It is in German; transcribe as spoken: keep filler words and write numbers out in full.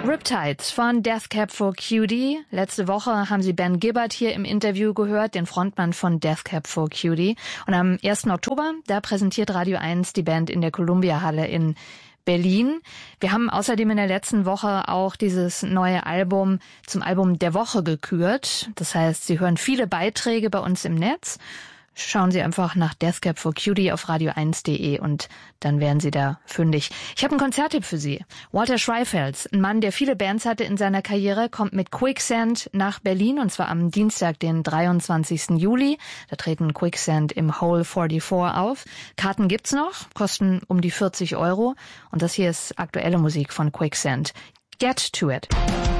Riptides von Death Cab for Cutie. Letzte Woche haben Sie Ben Gibbard hier im Interview gehört, den Frontmann von Death Cab for Cutie. Und am ersten Oktober, da präsentiert Radio eins die Band in der Columbia-Halle in Berlin. Wir haben außerdem in der letzten Woche auch dieses neue Album zum Album der Woche gekürt. Das heißt, Sie hören viele Beiträge bei uns im Netz. Schauen Sie einfach nach Death Cab for Cutie auf radio eins punkt de und dann werden Sie da fündig. Ich habe einen Konzerttipp für Sie. Walter Schreifels, ein Mann, der viele Bands hatte in seiner Karriere, kommt mit Quicksand nach Berlin und zwar am Dienstag, den dreiundzwanzigsten Juli. Da treten Quicksand im Hole vierundvierzig auf. Karten gibt's noch, kosten um die vierzig Euro und das hier ist aktuelle Musik von Quicksand. Get to it.